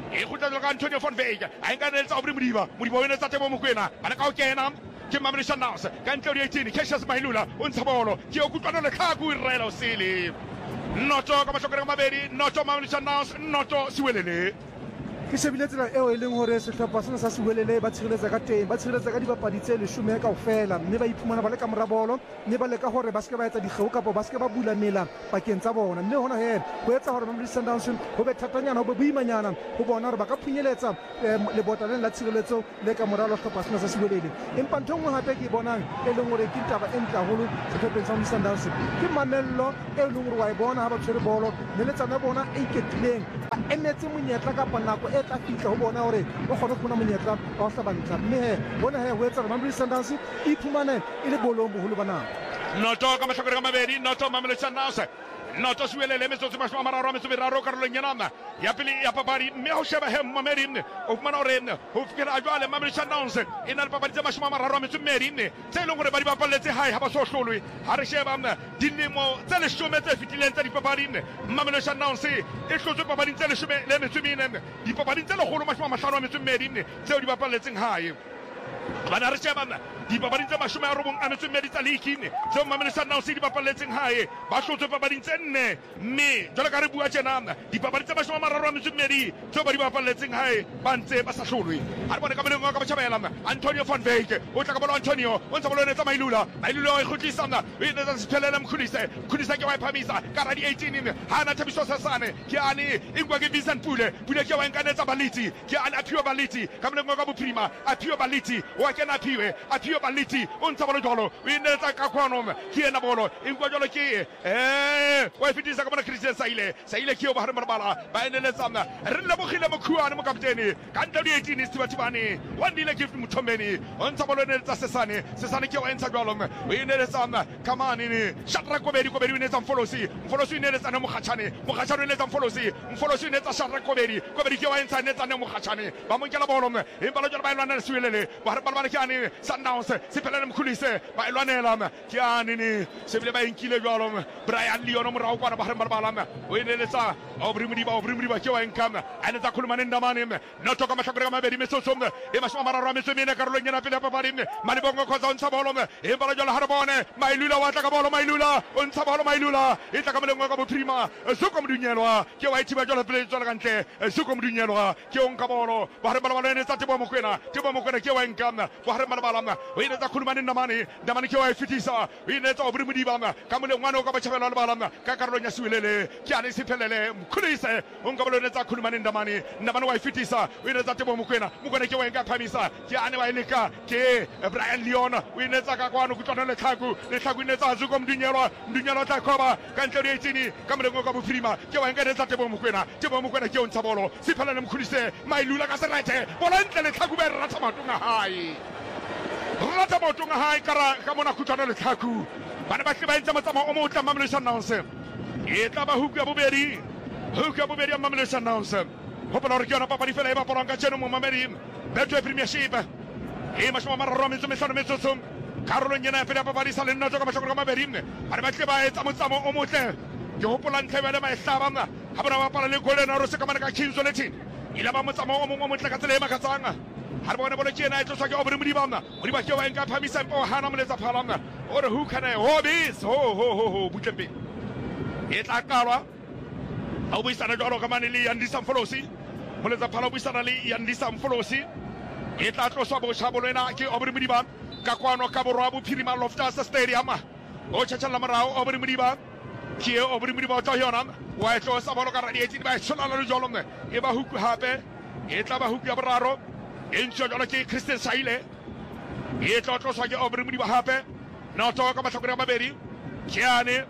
e go tla ka Antonio van Wyk a nka ne tsa Aubrey Modiba Modiba o ne tsa Tebo Mokoena bana ka o kena ke Mamelodi Sundowns ka ntle di eighteen Cassius Mailula o ntsha bolo ke o kutlwana le Khaku Irela o sele noto ka mahlokore ka mabedi noto Mamelodi Sundowns noto Siwelele ke shebile tsela eo e leng hore sehlopha sena sa Siwelele ba tshireletsa ka teng ba tshireletsa ka dibapadi tse leshome kaofela mme ba iphumana ba le ka mora bolo mme ba leka hore ba se ke ba etsa dikgeo kapa ba se ke ba bula mela pakeng tsa bona mme hona he ho etsa hore Mamelodi Sundowns ho be thatanyana ho be boimanyana ho bona hore ba ka phunyeletsa lebota le la tshireletso le ka mora lo sehlopha sena sa Siwelele empa ntho nngwe hape ke bonang e leng hore ke taba e ntle haholo sehlopheng sa Mamelodi Sundowns ke mamello e leng hore wa e bona ha ba tshwere bolo le letsana bona e iketlileng ba emetse monyetla kapa nako e tla fitla ho bona hore o kgone ho bona monyetla wa ho hlabantla mme he bona he ho etsa Mamelodi Sundowns e iphumane e le bolong boholo ba nako noto ka mahlokore ka mabedi noto Mamelodi Sundowns noto Siwelele metsotso mashome a mararo a metso e meraro karolong ena ya pele ya papadi mme ho sheba he mamedi o fumana hore ho fikela jwale Mamelodi Sundowns e na le papadi tse mashome a mararo a metso e mmedi tse leng hore ba di bapalletse hae ha ba so hlolwe ha re sheba dilemo tse leshome tse fetileng tsa dipapadi Mamelodi Sundowns e hlotswe papading tse leshome le metso e mene dipapading tse lekgolo mashome a mahlano a metso e mmedi tseo di bapalletseng hae bana re sheba dipapading tse mashome a robong a metso e mmedi tsa league tseo Mamelodi Sundowns di bapalletseng hae ba hlotswe papading tse nne mme jwale ka re bua tjena dipapading tse mashome a mararo a metso e mmedi tseo ba di bapalletseng hae ba ntse ba sa hlolwe ha re bone ka moleng wa ka botjhabela Antonio van Wyk o tla ka bolo Antonio o ntsa bolo ne tsa Mailula Mailula o e khutlisana o e tsa sephelele Mkhulise Mkhulise ke wa iphamisa ka ra di eighteen ha na Thabiso Sasane ke ane ingwa ke Vincent Pule Pule ke wa nkanetsa Baliti ke ane Aphiwe Baliti ka moleng wa ka boprima Aphiwe Baliti wa kena Aphiwe Aphiwe Baliti o ntsa bolo jolo o inetsa ka khono ke ena bolo ingwa jolo ke eh wa fitisa ka bona Christian Saile Saile ke o ba re marbala ba eneletsa mna re le bogile mokhuane mo kapteni ka ntle di eighteen Stibatibane wa ndile gift Muthombeni o ntsa bolo ne tsa Sesane Sesane ke wa ntsa jolo o ineletsa mna kamani ni Shatra Kobedi Kobedi ne tsa Mfolosi Mfolosi ne tsa Mogachane Mogachane ne tsa Mfolosi Mfolosi ne tsa Shatra Kobedi Kobedi ke wa ntsa ne tsa Mogachane ba mo nkela bolo e balo jolo ba elwana le Siwelele ba re balabana ke ane Sundowns sephelele Mkhulise ba elwanela ke ane ni sebile ba inkile jolo Brian Leon mo rawo kwana ba re balabana o ineletsa Aubrey Modiba Aubrey Modiba ke wa nkama ane tsa khulumane ndamane no toka mahlokore ka mabedi metsotso e mashome a mararo a metso e mene karolong ena pele ya papadi Malibongo khoza o ntsha bolo e balo jolo ha re bone Mailula wa tla ka bolo Mailula o ntsha bolo Mailula e tla ka moleng wa ka boprima Zuko Mdunyelwa ke wa ithiba jolo pele jolo ka ntle Zuko Mdunyelwa ke o nka bolo ba re balabana ne tsa Tebo Mokoena Tebo Mokoena ke wa nkama ba re balabana o ine tsa khulumane ndamane ndamane ke wa ifitisa o ine tsa Aubrey Modiba ka moleng wa no ka bachabela le balana ka karolong ya Siwelele ke ane sephelele Mkhulise o nka bolo ne tsa khulumane ndamane ndamane wa ifitisa o ine tsa Tebo Mokoena Mokoena ke wa nka phamisa ke ane wa ileka ke Brian Leon o ine tsa ka kwano kutlwana le Khaku le Khaku ine tsa Zuko Mdunyelwa Mdunyelwa tla khoba ka ntle di eighteen ka moleng wa ka boprima ke wa nka ne tsa Tebo Mokoena Tebo Mokoena ke o ntsha bolo sephelele Mkhulise Mailula ka serete bolo ntle le Khaku be rata matunga hae rata matunga hae kara ka mona kutlwana le Khaku bana ba tle ba ntse matsama o mo tla Mamelodi Sundowns e tla ba huku ya bobedi huku ya bobedi ya Mamelodi Sundowns hopola hore ke yona papadi fela e bapalwang ka tjeno mo Mamelodi Betway Premiership e mashome a mararo a metso e mehlano metsotso karolong ena ya pele ya papadi sa le nna ka mahlokore ka mabedi bana ba tle ba etsa motsamo o motle ke hopola ntlha ebele ba e hlaba ha bona bapala le Golden Arrows ka mana ka King's Letting ile ba motsamo o mongwe o motle ka tsela e makatsang ha re bona bolo ke ena e tloswa ke Aubrey Modiba Modiba ke wa nka phamisa mpo hana moletsa phala ore who can I hobbies ho ho ho ho butlempe e tla qalwa ha o buisana jwalo ka mane le Yandisa Mfolosi moletsa phala o buisana le Yandisa Mfolosi e tla tloswa bo shabolo ena ke Aubrey Modiba ka kwano ka borwa bophirima Loftus Stadium o tshetshala morao Aubrey Modiba ke Aubrey Modiba o tla yona wa e tlosa bolo ka radiate ba tshwana le jolo mme e ba huku hape e tla ba huku ya boraro e ntse jolo ke Christian Saile e tla tloswa ke Aubrey Modiba hape no to ka mahlokore ba bedi ke ane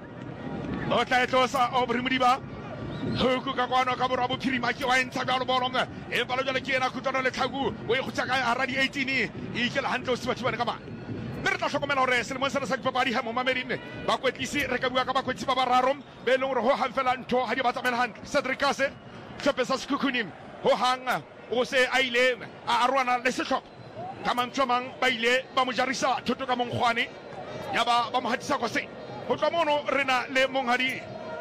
o tla tlosa Aubrey Modiba huku ka kwano ka borwa bophirima ke wa ntsha jalo bolo mme e balo jalo ke ena kutlwana le Khaku o e khutsa ka radi eighteen e ikela hantle o sibathibane ka mane mme re tla hlokomela hore selemong sena sa dipapadi ha mo Mamelodi ba kwetlisi re ka bua ka bakwetsi ba bararo be leng hore ho hang fela ntho ha di ba tsamela hantle Cedric Kase hlophe sa Sekhukhune ho hang o se a ile a arwana le sehlopha ka mantshomang ba ile ba mo jarisa thoto ka Mongkgwane ya ba ba mo hatisa kwa se ho tloa mono re na le monghadi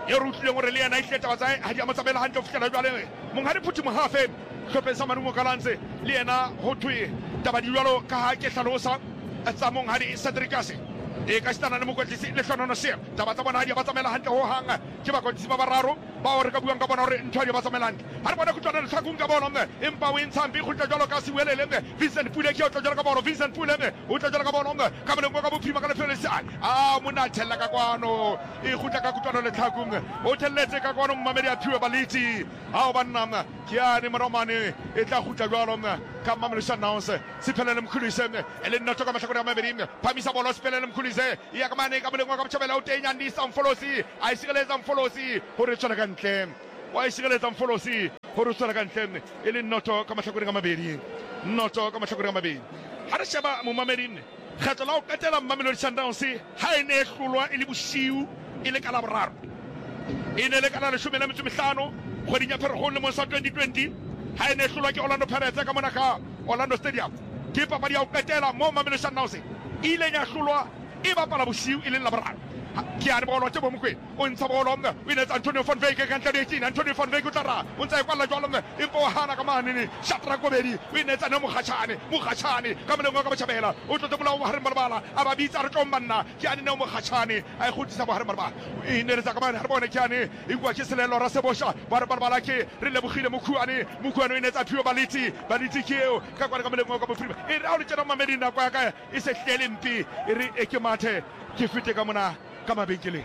e rutleng gore le yena e tleta batsa ha di amatsamela hantle fitlela jwale monghadi phuthi mohafe hlope sa manumo kalantse le yena ho thwe taba di jwalo ka ha ke hlalosa tsa monghadi Cedricase e ka stana le mokotlisi le hlonono se taba tsa bona ha di amatsamela hantle ho hanga ke ba kotlisi ba bararo ba hore ka buang ka bona hore ntho di amatsamela hantle ha re bona go tswana le tlhakong ka bona mme empa o ntsambi go tla jwalo ka se welele mme Vincent Pule ke o tla jwalo ka bona Vincent Pule mme o tla jwalo ka bona mme ka mo lengo ka bophima ka le fele sa a mona thella ka kwano e go tla ka kutlwana le tlhakong o thelletse ka kwano mmamedi a phiwe baliti ha o banna ke ya ni moromane e tla go tla jwalo mme ka mmamedi sa announce se phelele mkhulise mme ele nna toka mahlakore ya mabedi mme phamisa bolo se phelele mkhulise ya ka mane ka mo lengo ka mchabela o tenya ndi sa mfolosi a isigeleza mfolosi hore tswana ka ntle wa isigeleza mfolosi hore tswana ka ntle ele nnoto ka mahlakore ka mabedi nnoto ka mahlakore ka mabedi ha re sheba mo mamedi kgetlo la o katela mmamelo Sundowns ha ene e hlolwa ile bosiu ile ka la boraro ene le ka la leshome la metso mehlano kgweding ya Pherekgong le mo sa twenty twenty ha ene e hlolwa ke Orlando Pirates ka mona ka Orlando Stadium ke papadi ya o katela mo mmamelo Sundowns ile nya hlolwa e bapala bosiu ile la boraro ke a re bolo tse bo mokwe o ntsha bolo mme o ine Antonio van Wyk ka ntle eighteen Antonio van Wyk o tla o ntse kwa la jwalo mme e po hana ka mane ni Shatra Kobedi o ine tsa no mogachane mogachane ka mo lengo ka botjhabela o tlo tla o hare malbala aba bitsa re tlomanna ke a ne no mogachane a go tsisa bo hare malbala o ine re tsa ka mane ha re bona ke ane e kwa ke selelo ra se bosha ba re malbala ke re le bogile mokhuane mokhuane o ine tsa phiwa baliti baliti ke o ka kwa ka mo lengo ka bophirima e re a o le tsena mamedina kwa ka e se hlele mpi e re e ke mathe ke fite ka mona ka mabenkeleng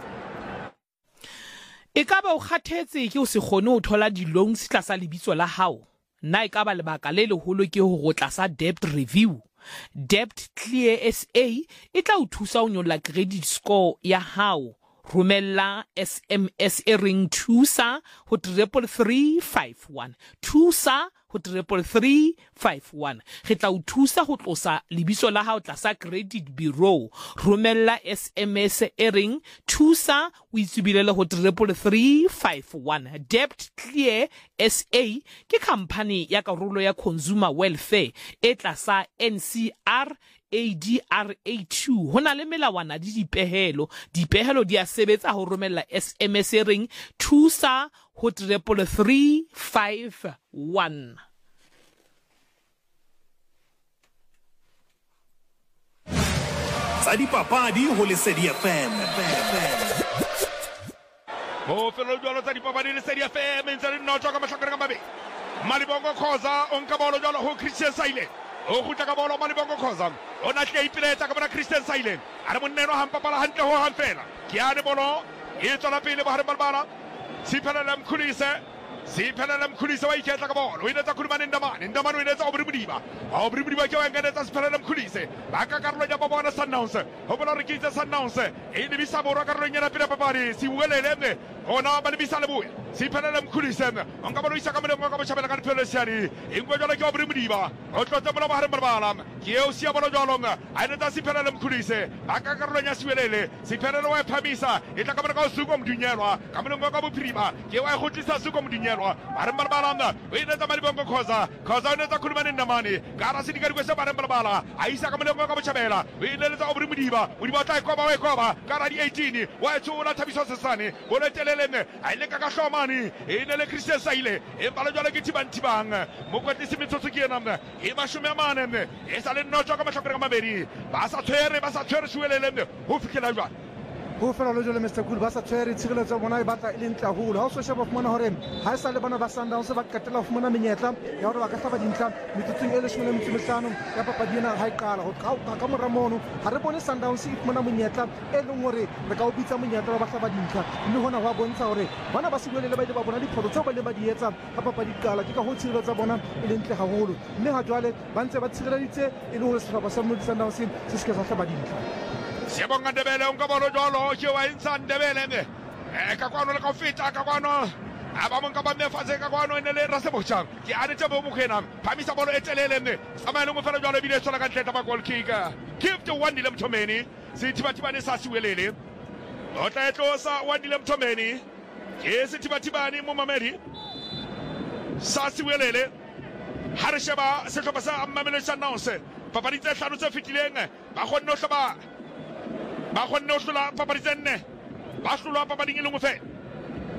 e ka ba o kgathetse ke o se kgone ho thola di-loans tlasa lebitso la hao nna e ka ba lebaka le leholo ke ho go tlasa debt review Debt Clear S A e tla o thusa ho nyolla credit score ya hao romella S M S e reng thusa ho triple three five one thusa ho triple three five one re tla o thusa ho tlosa lebitso la hao tlasa credit bureau romella S M S e reng thusa o itsubilele ho triple three five one Debt Clear S A ke company ya karolo ya consumer welfare e tlasa N C R A D R A two hona le melawana di dipehelo dipehelo di a sebetsa ho romella S M S e reng thusa ho triple three five one tsa dipapadi ho Lesedi F M ho felo jwalo tsa dipapadi Lesedi F M ntse re notho ka mahlakore ka mabe Malibongo Khoza o nka bolo jwalo ho Christian Saile o khutla ka bolo Malibongo Khoza o na tle ipileta ka bona Christian Saile a re monneno ha mpapala hantle ho hanfela ke a re bolo e tsala pele ba hare balbala siphelele mkhulise siphelele mkhulise wa iketla ka bolo o ine tsa khulumane ndamane ndamane o ine tsa obribudiba a obribudiba ke wa ngene tsa siphelele mkhulise ba ka karolo ya babona Sundowns ho bona re kitse Sundowns e le bisa borwa karolo nyana pele papadi si welele mme ona ba le bisa le boya siphelele mkhulise o nka bona isa ka mole ka botjhabela ka diphelo siani engwe jalo ke obribudiba o tlotse mola ba hare balbala ke o sia bolo jalo mme a ine tsa siphelele mkhulise ba ka karolo nya siwelele siphelele wa phamisa e tla ka bona ka usuko mdunyelwa ka mole ka bophirima ke wa go tlisa suko mdunyelwa bare balbala o ine tsa Malibongo Khoza Khoza o ine tsa khulumane ndamane ka ra se dikari kwese bare balbala a isa ka mole ka botjhabela o ine le tsa obribudiba o di batla koba wa koba ka ra di eighteen wa tshola Thabiso Sesane o le telelene a ile ka ka hlomane e ine le Christian Saile e palo jwale ke tibantibang mo kwatlisi metsotso ke ena e ba shome mane e sa le notho ka mahlakore ka mabedi ba sa tshwere ba sa tshwere shwelele ho fikela jwale ho fela lo jole Mister Cool ba sa tshwere tshireletso bona e batla e le ntla holo ha o so sheba fumana hore ha e sa le bana ba Sundowns ba katela ho fumana menyetla ya hore ba ka hlaba dintlha metsotsong e leshome le metso e mehlano ya papadi ena ha e qala ho ka mora mono ha re bone Sundowns e fumana monyetla e leng hore re ka o bitsa monyetla ba hlaba dintlha mme hona ho bontsha hore bana ba sibolele ba ile ba bona diphoto tseo ba le ba di etsa ka papadi qala ke ka ho tshireletsa bona e le ntle haholo mme ha jwale ba ntse ba tshireleditse e le hore sehlopha sa Sundowns se se ke sa hlaba dintlha Siyabonga Ndebele o nka bolo jwalo ke wa insa Ndebele mme e ka kwano le ka feta ka kwano aba mo nka ba me fatshe ka kwano ene le Rasebotjang ke a netse bo mokhena phamisa bolo e telele mme tsamaya le mo fela jwalo bile tsola ka tleta ba goal kicker give to one Dile Mthomeni se thibathibane sa siwelele o tla etlosa one Dile Mthomeni ke se thibathibane mo mamedi sa siwelele ha re sheba sehlopha sa Mamelodi Sundowns papadi tse hlano tse fitileng ba kgonne ho hloba ba kgonne ho hlola papadi tse nne ba hlola papading e le ngwe fela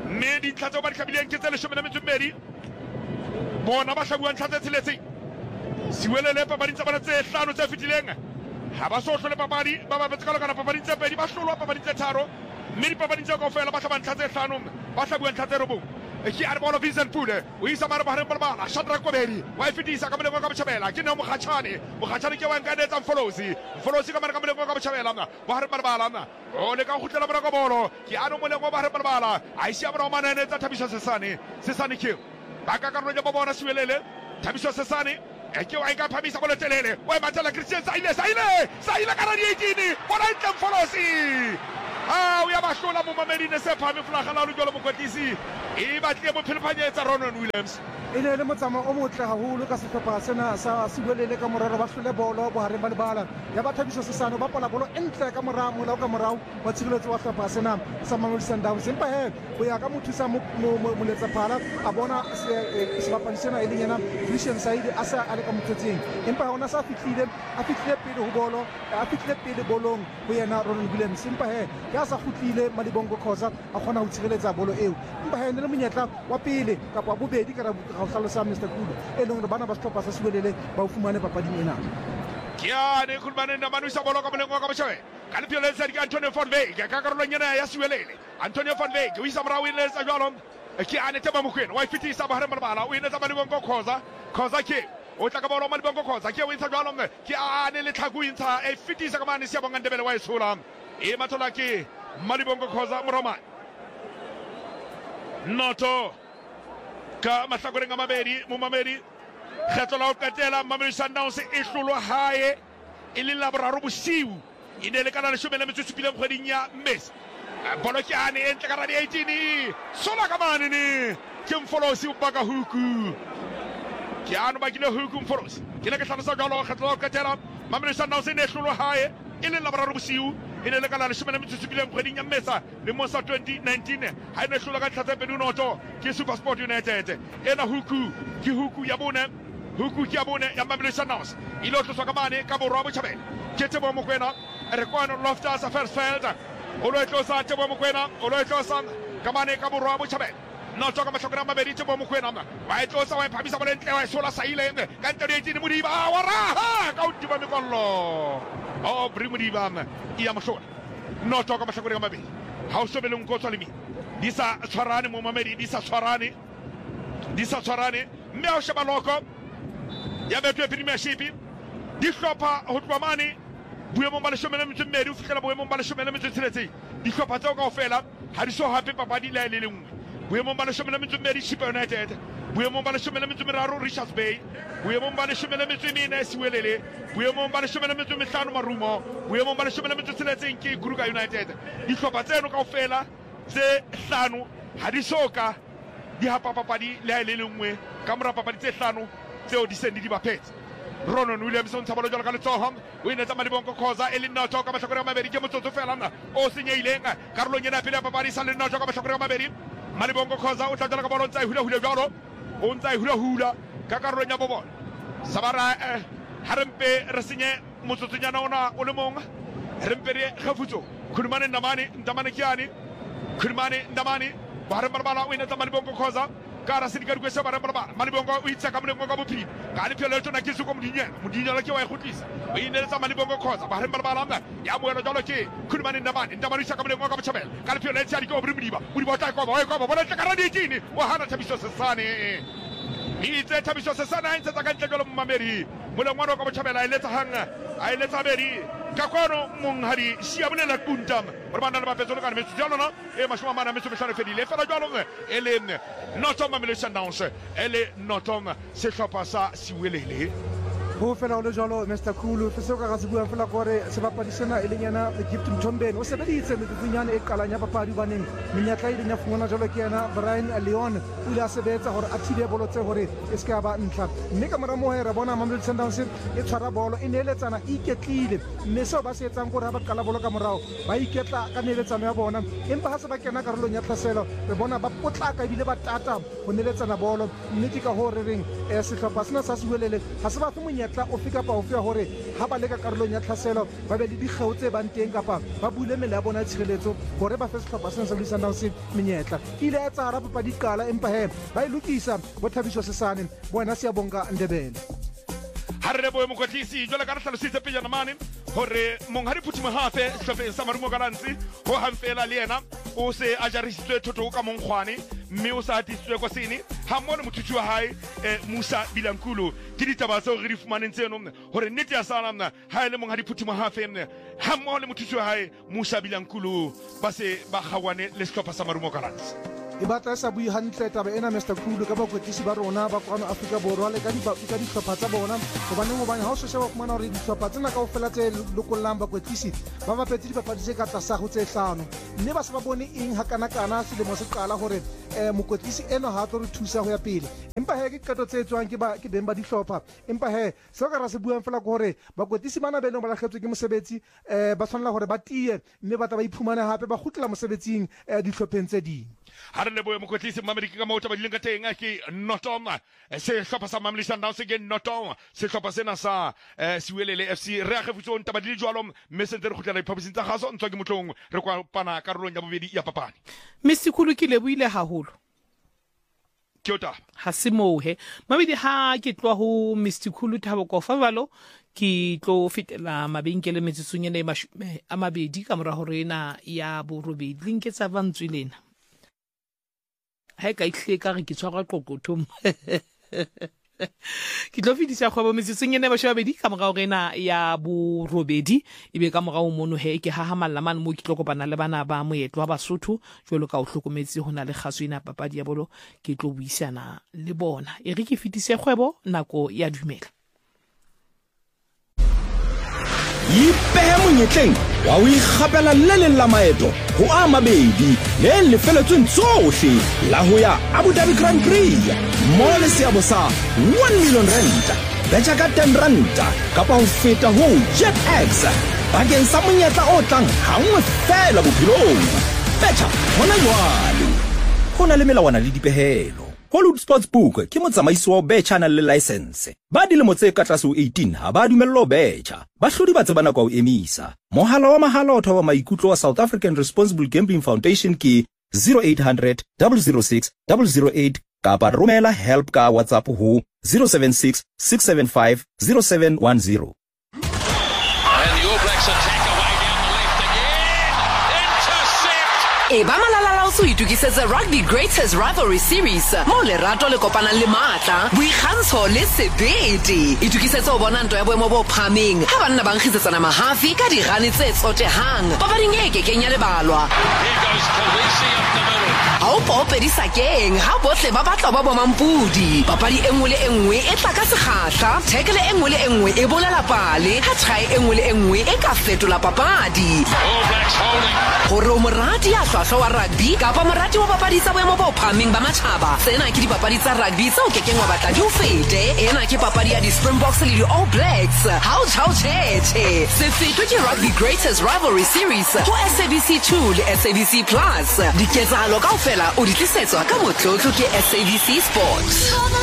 mme dintlha tseo ba di tlhabileng ke tse leshome le metso e mmedi bona ba hlabuang ntlha tse tsheletseng siwelele papading tsa bona tse hlano tse fetileng ha ba so hlole papadi ba babetse ka lekana papading tse pedi ba hlolwa papading tse tharo mme dipapading tseo kaofela ba hlaba ntlha tse hlano ba hlabuang ntlha tse robong ke a re bolo Vincent Pule o isa mare ba hareng balbala Shadrack Kobedi wa ifitisa ka moleng ka botjhabela ke ne Mogachane Mogachane ke wa nka netsa Mfolosi Mfolosi ka mare ka moleng ka botjhabela ba hareng balbala o le ka khutlela mara ka bolo ke a no moleng wa ba hareng balbala a isia mara o manene tsa Thabiso Sesane Sesane ke ba ka karolo ya ba bona siwelele Thabiso Sesane e ke wa nka phamisa bolo telele wa matela Christian Saile Saile Saile ka ra di eighteen bona ntle Mfolosi ah uya ba hlola mo mameline se phame flaga la lo jolo mokwetisi e batle mo phelephanyetsa Ronan Williams e ne le motsama o motle haholo ka sehlopha sena sa siwelele ka moraro ba hlole bolo bo hareng ba lebala ya ba Thabiso Sesane ba pola bolo entle ka morao molao ka morao wa tshireletso wa sehlopha sena sa Mamelodi Sundowns empa he go ya ka mothusa mo moletsa phala a bona sebapadi sena e leng yena Christian Saidi a sa a le ka motsetseng empa hona sa fitlile a fitlile pele ho bolo a fitlile pele bolong ho yena Ronan Williams empa he ya sa khutlile Malibongo Khoza a khona ho tshireletsa bolo eo empa he ne le monyetla wa pele kapa bobedi ka ga hlalosa Mister Kulo e leng bana ba sehlopha sa siwelele ba o fumane papading ena ke a ne khulmane na manu sa bolo ka moleng wa ka botjhabe ka le pele sa di Antonio van Wyk ka karolo nyana ya siwelele Antonio van Wyk o isa mara wile sa jwalo ke a ne teba mokwena wa ifitisa ba hareng balbala o ine tsa Malibongo Khoza Khoza ke o tla ka bolo Malibongo Khoza ke o intsa jwalo ke a ne le tlhaku intsa e fitisa ka mane sia bonga ndebele wa isola e mathola ke Malibongo Khoza Moroma Noto ka mahlakoreng a mabedi mo mamedi kgetlo la ho qetela Mamelodi Sundowns e hlolwa hae e le la boraro bosiu e ne le kana le shome le metso supileng kgweding ya Mmesa bolo ke ane e ntle ka ra di eighteen sola ka mane ne ke Mfolosi o baka huku ke ano ba kile huku Mfolosi ke ne ke hlalosa jalo kgetlo la ho qetela Mamelodi Sundowns e ne hlolwa hae e le la boraro bosiu e ne le kana le shome le metso supileng kgweding ya Mmesa le mo sa twenty nineteen ha ne hlola ka tlhatsa pedi noto ke SuperSport United ena huku ke huku ya bone huku ke ya bone ya Mamelodi Sundowns ile o tloswa ka mane ka borwa botjhabela ke Tebo Mokoena re kwano Loftus Versfeld o lo tlosa Tebo Mokoena o lo tlosa ka mane ka borwa botjhabela no tsoka mahlokora mabedi Tebo Mokoena wa e tlosa wa e phamisa bole ntle wa e sola Saile ka ntodi eighteen Modiba wa raha ka udiba mekollo o Brimodiba ia mahlola no tsoka mahlokora mabedi ha o sobele nko tsolemi di sa tshwarane mo mamedi di sa tshwarane di sa tshwarane mme o sheba loko ya betwe Premiership di hlopa ho tloa mane boemo ba leshome le metso mmedi o fihlela boemo ba leshome le metso tsheletseng di hlopa tseo kaofela ha di so hape papadi le le lengwe boemo ba leshome le metso mmedi Chippa United boemo ba leshome le metso meraro Richards Bay boemo ba leshome le metso mene Siwelele boemo ba leshome le metso mehlano Marumo boemo ba leshome le metso tsheletseng ke Kruger United di hlopa tseno kaofela tse hlano ha di soka di hapa papadi le le lengwe ka mora papadi tse hlano tseo di sendi di bapetse Ronan Williams on tshabolo jalo ka letsohong o inetsa Malibongo Khoza e le noto ka mahlokore a mabedi ke motsotso fela o senyehileng karolong ena pele ya papadi sa le noto ka mahlokore a mabedi Malibongo Khoza o tla jala ka bolo ntsa e hula hula jalo o ntsa e hula hula ka karolong ya bobona sabara ha re mpe re senye motsotsonyana ona o le mong re mpe re khafutso khulumane ndamane ndamane kiani khulumane ndamane ba re marbala o inetsa Malibongo Khoza kara sidika dikwe sebara barba Malibongo o itsa ka moleng ka bophiri ka le phelo tsona ke se ko modinya modinya ke wa e khutlisa o inetsa Malibongo Khoza ba re marbala mna ya moelo jalo ke khulumane ndamane ndamane isa ka moleng ka botjhabela ka le phelo le tsadi ke o brimdiba o di botla ko ba o ko ba bona tla ka radi tini wa hana Thabiso Sesane itse Thabiso Sesane a ntse ka ntle jalo mmameri moleng wa ka botjhabela ile tsa hanga a ile tsa beri ka kwano monghadi siabone la kuntam re bana le bapetso le ka metso jalo na e mashoma mana metso mehlano fedile fela jalo e le noto Mamelodi Sundowns e le noto sehlopha sa Siwelele ho fela le jalo Mister Khulu fe se ka ga se bua fela gore se bapadi sena e leng yana Gift Mthombeni o sebeditse metsunyane e qalanya papadi baneng menyatla ile nya fungwana jalo ke yana Brian Leon o ile a sebetsa hore a thibe bolo tse hore e se ka ba ntla mme ka mora mo he re bona Mamelodi Sundowns e tshwara bolo e neletsana e iketlile mme se ba se etsang gore ba qala bolo ka morao ba iketla ka neletsano ya bona empa ha se ba kena karolong ya tlhaselo re bona ba potlaka bile ba tata ho neletsana bolo mme ke ka ho re reng e sehlopha sena sa Siwelele ha se ba fe monyetla o fe kapa ofe hore ha ba leka karolong ya tlhaselo ba be le dikgeo tse bang teng kapa ba bule mele ya bona ya tshireletso hore ba fe sehlopha sena sa Sundowns menyetla ile ya tsara papadi qala empa he ba ilukisa bo Thabiso Sesane bona Siyabonga Ndebele ha re bo mokotlisi jwale ka re hlalositse pejana mane hore monghadi Phuthuma hape hlopheng sa Marumo Gallants ho hamfela le yena o se a jarisitswe thotho ka Monkgwane mme o sa hatisitswe kwa sene ha mmoho le mothutsi wa hae Musa Bilankulu ke ditaba tseo re di fumaneng tseno hore nnete ya sala ha ele monghadi Phuthuma hape ha mmoho le mothutsi wa hae Musa Bilankulu ba se ba kgawane le sehlopha sa Marumo Gallants e batla sa bui hantle taba ena Mister Khulu ka bakwetlisi ba rona ba kwano Afrika Borwa le ka di ka dihlopha tsa bona hobane mo bana ha o se sheba fumana hore dihlopha tsena kaofela tse lokollang bakwetlisi ba bapetse dipapadi tse ka tlasa go tse hlano mme ba se ba bone eng ha kana kana selemo se qala hore eh mokwetlisi eno ha tlo re thusa ho ya pele empa he ke qeto tse etswang ke ba ke beng ba dihlopha empa he se ka ra se buang fela go hore bakwetlisi bana ba neng ba lahletswe ke mosebetsi eh ba tshwanela hore ba tie mme ba tla ba iphumana hape ba khutlela mosebetsing dihlopheng tse ding ha re lebohe mokotlisi Mamelodi ka moo taba dileng ka teng ke Notom se hlopha sa Mamelodi Sundowns ke Notom se hlopha sena sa Siwelele F C re a kgefutso taba di jwalo mme se ntse re khutlela diphaposing tsa gaso ntwa ke motlong re kwa pana karolong ya bobedi ya papadi Mister Khulu ke leboile haholo ke ota ha se mohe mabedi ha ke tloa ho Mister Khulu Thabo Kofa valo ke tlo fetela mabenkele metsitsong ena e a mabedi ka mora hore ena ya borobedi linketsa bantswe lena ha ka ihle ka re ke tshwara qoqothom ke tlo fedisa kgwebo metsitsong ena ba shebedi ka mora hore ena ya borobedi ebe ka mora o mono he ke ha ha malamane mo ke tlo kopana le bana ba moetlo wa Basotho jwelo ka o hlokometse hona le kgaso ena papadi ya bolo ke tlo buisana le bona e re ke fetise kgwebo nako ya dumela ipehe monyetleng wa o ikgapela le le la maeto ho a mabedi le lefeletsweng tsohle la ho ya Abu Dhabi Grand Prix mo le seabo sa one million rand betja ka ten rand kapa ho feta ho JetX bakeng sa monyetla o tlang hangwe fela bophelong betja hona jwale hona le melawana le dipehelo Hollywood Sportsbook ke motsamaisi wa betjha na le license ba dilemo tse ka tlase ho eighteen ha ba dumello betjha ba hlodi ba tsebana kwa o emisa mohala wa mahala o thoba maikutlo wa South African Responsible Gambling Foundation ke zero eight hundred, zero zero six, zero zero eight kapa romela help ka WhatsApp ho zero seven six, six seven five, zero seven one zero. And the All Blacks attack away down the left again. Intercept. E ba malala la o itukisetse Rugby Greatest Rivalry Series mo le rato le kopana le matla boikgantsho le sebete itukisetse o bona ntwa ya boemo bo phameng ha banna ba nkgitsetsana mahafi ka dirane tse tsothehang papading e ke kenya le balwa Here goes Khaleesi up the middle. ha o pope di sakeng ha botle ba batla ba bo mampudi papadi engwe le engwe e tla ka sekgahla tackle engwe le engwe e bolela pale ha try engwe le engwe e ka fetola papadi All Blacks holding. hore o morati ya hlwahlwa wa rugby kapa morati wa papadi tsa boemo bo phameng ba matjhaba tsena ke dipapadi tsa rugby tseo ke keng wa batla di o fete ena ke papadi ya di-Springboks le di-All Blacks hao chao tjhetjhe se fetwe ke Rugby Greatest Rivalry Series ho S A B C two le S A B C Plus diketsahalo kaofela o di tlisetswa ka motlotlo ke S A B C Sport.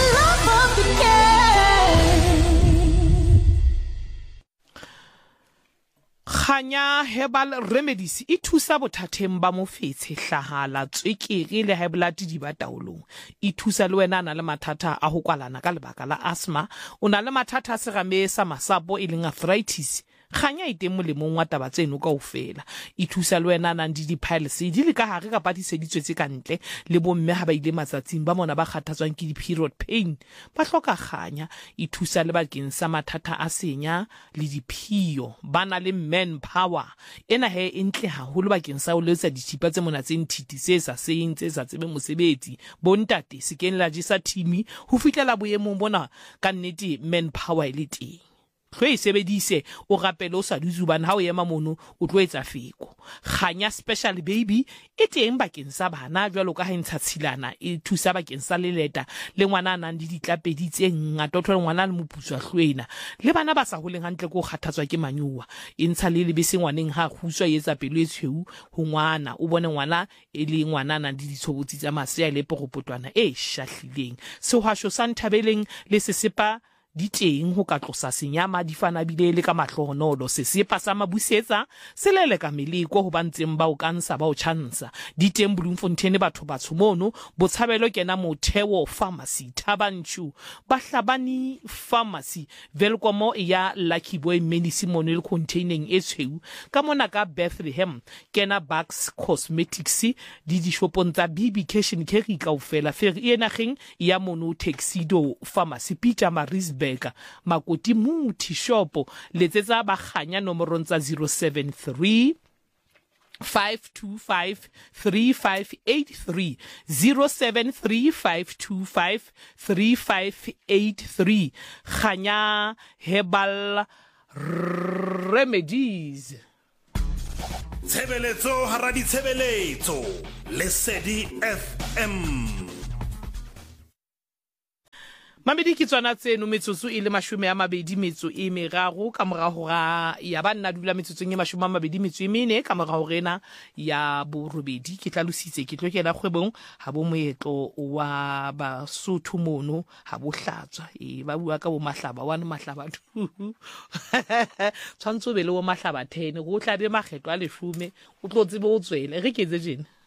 Khanya Herbal Remedies e thusa bothateng ba mofetshe hlahala tswekere le high blood di ba taolong e thusa le wena na le mathata a ho kwalana ka lebaka la asthma o na le mathata a serame sa masapo e leng arthritis Khanya ite molemong wa taba tseno kaofela e thusa le wena nang di piles di le ka hare ka pa di seditswe tse kantle le bomme ha ba ile matsatsing ba mona ba kgathatswang ke di period pain ba hloka Khanya e thusa le bakeng sa mathata a senya le diphio bana le men power ena he entle haholo bakeng sa o letsa dithipa tse mona tse nthithi se sa seng tse sa tsebe mosebetsi bontate se kenela jisa team ho fitlela boemong bona ka nnete men power e le teng Tlo e sebedise o rapele o sa duzubana ha o ema mono o tlo etsa feko Khanya special baby e teng bakeng sa bana jwalo ka ha ntsha tshilana e thusa bakeng sa leleta le ngwana nang di ditlapedi tse ngata tlo ngwana le moputswa hlwena le bana ba sa holeng hantle go kgathatswa ke manyuwa e ntsha le lebese ngwaneng ha khuswa etsa pelo e tshweu ho ngwana o bone ngwana e le ngwana nang di ditshobotsi tsa masea le poropotwana e shahlileng sehwasho sa Nthabeleng le sesepa di teng ho ka tlosa senyama di fana bile le ka mahlohonolo sesepa sa mabusetsa selele ka meleko ho bantseng ba o kansa ba o chansa di teng Bloemfontein batho ba tshomono botshabelo kena motheo pharmacy Thabanchu bahlabani pharmacy Velkomo ya Lucky Boy medicine monel containing etshweu ka mona ka Bethlehem kena Bucks Cosmetics di di shopong tsa B B Cash and Carry ka ofela feri ena geng ya mono Tuxedo Pharmacy Peter Marisburg Makoti Muthi Shop letsetsa ba ganya nomorong tsa zero seven three five two five three five eight three zero seven three five two five three five eight three Ganya Herbal Remedies. Tshebeletso hara di tshebeletso Lesedi F M. Mamedi ke tswana tseno metsotso e le mashome a mabedi metso e meraro ka morago ga ya banna dula metsotsong e mashome a mabedi metso e mene ka morago rena ya borobedi ke tlalositse ke tlokela kgwebong ha bo moetlo wa Basotho mono ha bo hlatswa e ba bua ka bo mahlaba wana mahlaba two tshwantso be le bo mahlaba ten go tla be makgetlo a leshome o tlotse bo tswele re ke tse jena